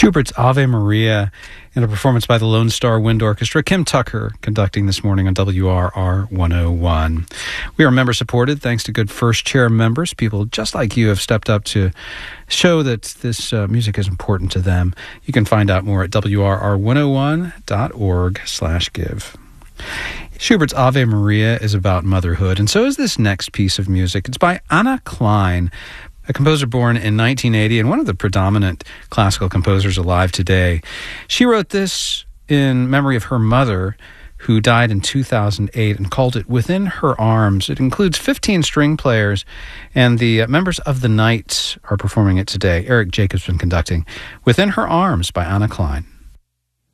Schubert's Ave Maria in a performance by the Lone Star Wind Orchestra. Kim Tucker conducting this morning on WRR 101. We are member-supported thanks to good first-chair members. People just like you have stepped up to show that this music is important to them. You can find out more at wrr101.org/give. Schubert's Ave Maria is about motherhood, and so is this next piece of music. It's by Anna Klein, a composer born in 1980 and one of the predominant classical composers alive today. She wrote this in memory of her mother, who died in 2008, and called it Within Her Arms. It includes 15 string players, and the members of the Knights are performing it today. Eric Jacobson conducting Within Her Arms by Anna Klein.